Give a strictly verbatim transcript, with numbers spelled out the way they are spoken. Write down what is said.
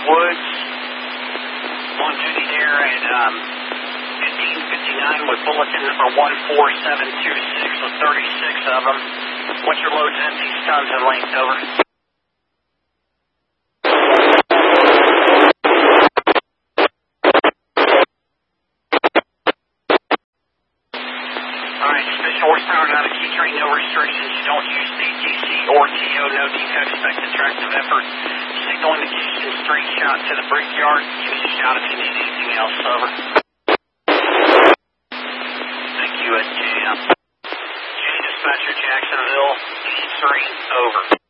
Woods. On duty there at um, fifteen fifty-nine with bulletin number one four seven two six with thirty-six of them. What's your loads, empties, tons, and length, over? Alright, sufficient horsepower, not a key train, no restrictions. You don't use D T C or T O, no defects, expected tractive effort. Signal indication, straight shot to the brickyard. Give me a shout if you need anything else, over. Thank you, S J M. J Dispatcher Jacksonville, E three, over.